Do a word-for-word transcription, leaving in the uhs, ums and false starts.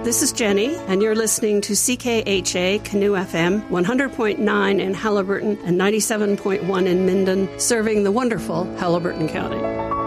This is Jenny, and you're listening to C K H A Canoe F M, one hundred point nine in Halliburton and ninety-seven point one in Minden, serving the wonderful Halliburton County.